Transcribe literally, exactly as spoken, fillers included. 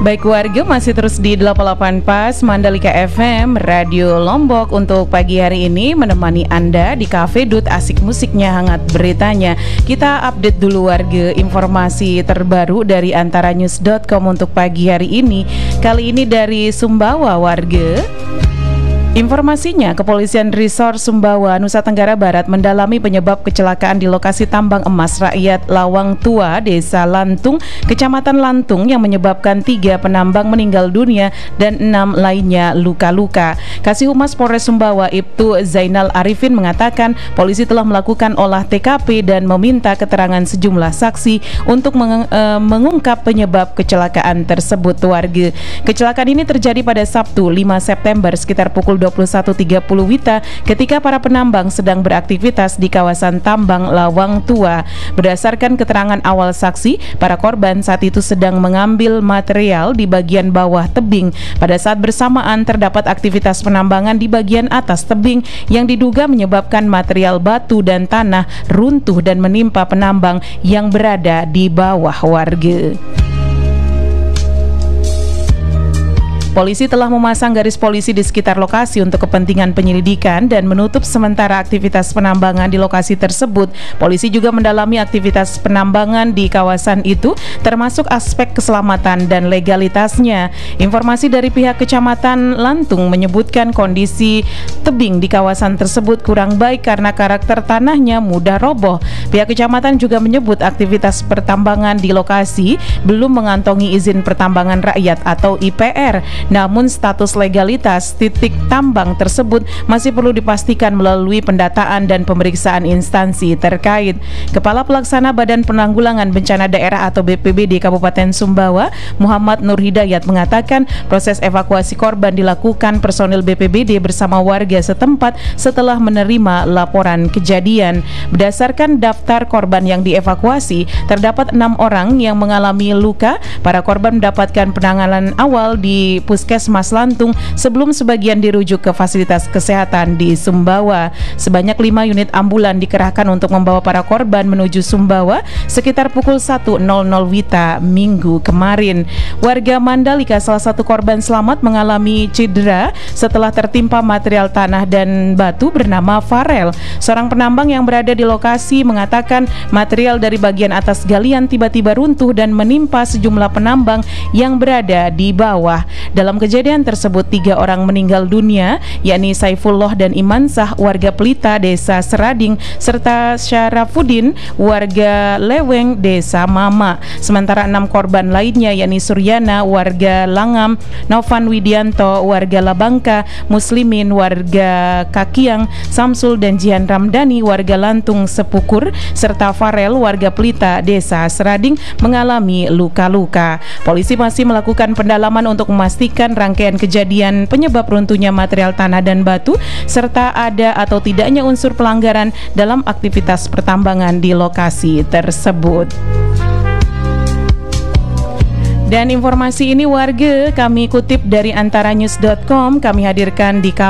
Baik warga, masih terus di delapan puluh delapan Pas Mandalika F M Radio Lombok untuk pagi hari ini menemani Anda di Cafe Dut, asik musiknya, hangat beritanya. Kita update dulu warga informasi terbaru dari antaranews dot com untuk pagi hari ini. Kali ini dari Sumbawa warga. Informasinya, Kepolisian Resor Sumbawa, Nusa Tenggara Barat mendalami penyebab kecelakaan di lokasi tambang emas rakyat Lawang Tua, Desa Lantung, Kecamatan Lantung yang menyebabkan tiga penambang meninggal dunia dan enam lainnya luka-luka. Kasih Humas Polres Sumbawa, Ibtu Zainal Arifin mengatakan polisi telah melakukan olah T K P dan meminta keterangan sejumlah saksi untuk meng- e, mengungkap penyebab kecelakaan tersebut warga. Kecelakaan ini terjadi pada Sabtu lima September sekitar pukul dua puluh satu tiga puluh Wita ketika para penambang sedang beraktivitas di kawasan tambang Lawang Tua. Berdasarkan keterangan awal saksi, para korban saat itu sedang mengambil material di bagian bawah tebing. Pada saat bersamaan terdapat aktivitas penambangan di bagian atas tebing yang diduga menyebabkan material batu dan tanah runtuh dan menimpa penambang yang berada di bawah warga. Polisi telah memasang garis polisi di sekitar lokasi untuk kepentingan penyelidikan dan menutup sementara aktivitas penambangan di lokasi tersebut. Polisi juga mendalami aktivitas penambangan di kawasan itu, termasuk aspek keselamatan dan legalitasnya. Informasi dari pihak Kecamatan Lantung menyebutkan kondisi tebing di kawasan tersebut kurang baik karena karakter tanahnya mudah roboh. Pihak kecamatan juga menyebut aktivitas pertambangan di lokasi belum mengantongi izin pertambangan rakyat atau I P R. Namun status legalitas titik tambang tersebut masih perlu dipastikan melalui pendataan dan pemeriksaan instansi terkait. Kepala Pelaksana Badan Penanggulangan Bencana Daerah atau B P B D Kabupaten Sumbawa, Muhammad Nur Hidayat mengatakan proses evakuasi korban dilakukan personil B P B D bersama warga setempat setelah menerima laporan kejadian. Berdasarkan daftar korban yang dievakuasi, terdapat enam orang yang mengalami luka. Para korban mendapatkan penanganan awal di Puskesmas Lantung sebelum sebagian dirujuk ke fasilitas kesehatan di Sumbawa. Sebanyak lima unit ambulan dikerahkan untuk membawa para korban menuju Sumbawa sekitar pukul satu nol nol Wita Minggu kemarin. Warga Mandalika, salah satu korban selamat, mengalami cedera setelah tertimpa material tanah dan batu bernama Farel. Seorang penambang yang berada di lokasi mengatakan material dari bagian atas galian tiba-tiba runtuh dan menimpa sejumlah penambang yang berada di bawah. Dalam kejadian tersebut, tiga orang meninggal dunia, yakni Saifullah dan Imansah, warga Pelita, Desa Serading, serta Syarafuddin, warga Leweng, Desa Mama. Sementara enam korban lainnya, yakni Suryana, warga Langam, Novan Widianto, warga Labangka, Muslimin, warga Kakiang, Samsul dan Jihan Ramdhani, warga Lantung Sepukur, serta Farel, warga Pelita, Desa Serading, mengalami luka-luka. Polisi masih melakukan pendalaman untuk memastikan rangkaian kejadian penyebab runtuhnya material tanah dan batu serta ada atau tidaknya unsur pelanggaran dalam aktivitas pertambangan di lokasi tersebut. Dan informasi ini warga kami kutip dari antaranews dot com, kami hadirkan di